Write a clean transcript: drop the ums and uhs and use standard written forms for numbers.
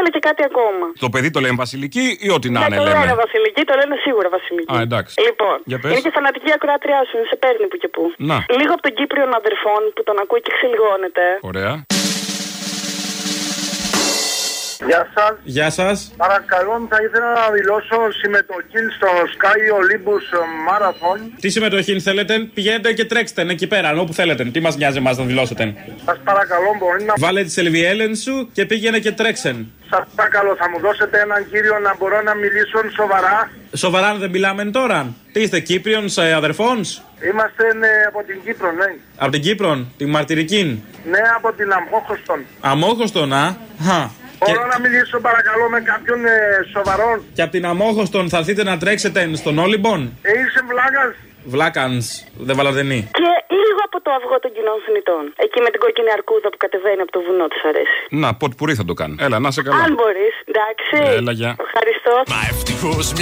ήθελα και κάτι ακόμα. Το παιδί το λένε Βασιλική ή ό,τι να είναι, το λένε. λένε Βασιλική, το λένε σίγουρα Βασιλική. Α, εντάξει. Λοιπόν, είναι και φανατική ακροάτριά σου, σε παίρνει που και που. Να. Λίγο από τον Κύπριον αδερφών που τον ακούει και ξελιγώνεται. Ωραία. Γεια σας. Γεια σας. Παρακαλώ, θα ήθελα να δηλώσω συμμετοχή στο Sky Olympus Marathon. Τι συμμετοχή θέλετε, πηγαίνετε και τρέξτε εκεί πέρα, όπου θέλετε. Τι μας νοιάζει εμάς να δηλώσετε. Σας παρακαλώ, μπορεί να... Βάλε τις ελβιέλεν σου και πήγαινε και τρέξεν. Σας παρακαλώ, θα μου δώσετε έναν κύριο να μπορώ να μιλήσω σοβαρά. Σοβαρά δεν μιλάμε τώρα. Τι είστε, Κύπριον αδερφόνς? Είμαστε από την Κύπρο, ναι. Από την Κύπρο, τη μαρτυρική. Ναι, από την Αμόχωστον. Αμόχωστον, α. Μπορώ να μιλήσω παρακαλώ με κάποιον σοβαρόν. Και από την Αμόχωστον θα έρθετε να τρέξετε στον Όλυμπον. Είσαι βλάκας. Βλάκανς, δεν βαλαδενή. Και λίγο από το αυγό των κοινών θνητών. Εκεί με την κόκκινη αρκούδα που κατεβαίνει από το βουνό, της αρέσει. Να, πότε πουρί θα το κάνει. Έλα, να σε καλά. Αν μπορείς, εντάξει. Έλα, γεια. Ευχαριστώ.